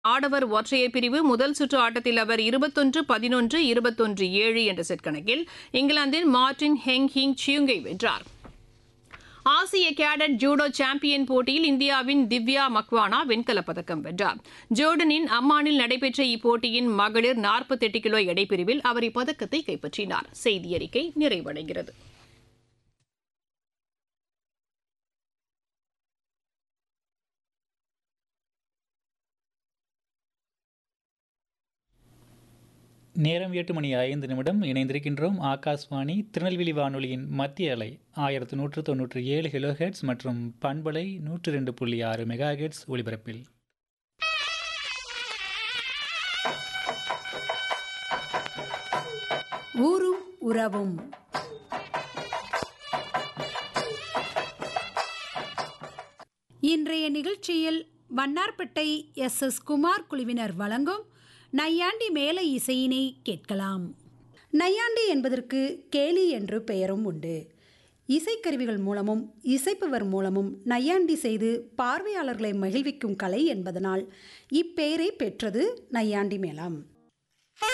ஆடவர் ஒற்றையர் பிரிவு முதல் சுற்று ஆட்டத்தில் அவர் 21-11, 21-7 என்ற செட் கணக்கில் இங்கிலாந்தின் மார்டின் ஹெங் ஹிங் சியுங்கை வென்றார். ஆசிய கேடட் ஜூடோ சாம்பியன் போட்டியில் இந்தியாவின் திவ்யா மக்வானா வெண்கலப் பதக்கம் வென்றார். ஜோர்டனின் அம்மானில் நடைபெற்ற இப்போட்டியின் மகளிர் 48 கிலோ எடைப்பிரிவில் அவர் இப்பதக்கத்தை கைப்பற்றினார். செய்தியறிக்கை நிறைவடைகிறது. நேரம் 8:05 இணைந்திருக்கின்றோம். ஆகாஷ்வாணி திருநெல்வேலி வானொலியின் மத்திய அலை 1197 கிலோஹெர்ட்ஸ் மற்றும் பண்பலை 102.6 மெகாஹெர்ட்ஸ் ஒலிபரப்பில். ஊரும் உறவும். இன்றைய நிகழ்ச்சியில் வண்ணார்பேட்டை SS குமார் குழுவினர் வழங்கும் நையாண்டி மேள இசையினை கேட்கலாம். நையாண்டி என்பதற்கு கேலி என்று பெயரும் உண்டு. இசைக்கருவிகள் மூலமும் இசைப்பவர் மூலமும் நையாண்டி செய்து பார்வையாளர்களை மகிழ்விக்கும் கலை என்பதனால் இப்பெயரை பெற்றது நையாண்டி மேளம்.